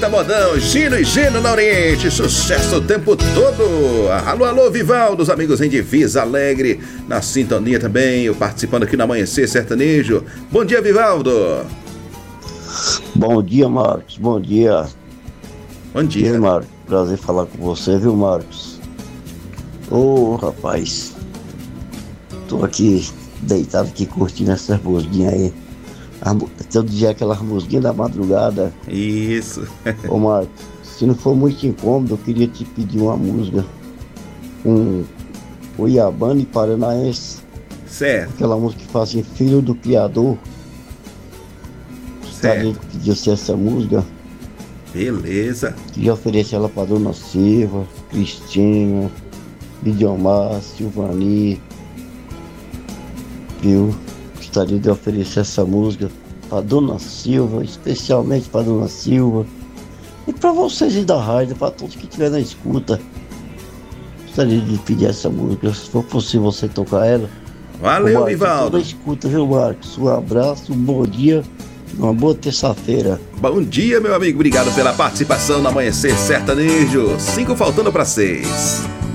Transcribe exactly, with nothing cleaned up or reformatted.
Eita modão, Gino e Gino na Oriente, sucesso o tempo todo. Alô, alô, Vivaldo, os amigos em Divisa Alegre, na sintonia também, eu participando aqui no Amanhecer Sertanejo. Bom dia, Vivaldo. Bom dia, Marcos, bom dia. Bom dia. E aí, Marcos, prazer falar com você, viu, Marcos? Ô, oh, rapaz, tô aqui, deitado aqui, curtindo essas musiquinhas aí. Todo dia aquelas musiquinhas da madrugada. Isso. Ô, Marcos, se não for muito incômodo, eu queria te pedir uma música. Um Cuiabano e Paranaense. Certo. Aquela música que fala assim, Filho do Criador. Certo. Gostaria de pedir você essa música. Beleza. Queria oferecer ela pra Dona Silva, Cristina, Lidiomar, Silvani. Viu? Gostaria de oferecer essa música pra Dona Silva, especialmente pra Dona Silva. E pra vocês aí da rádio, pra todos que estiver na escuta. Gostaria de pedir essa música, se for possível você tocar ela. Valeu, Marcos, Vivaldo. toda escuta, viu, Marcos? Um abraço, um bom dia, uma boa terça-feira. Bom dia, meu amigo. Obrigado pela participação no Amanhecer Sertanejo. Cinco faltando para seis.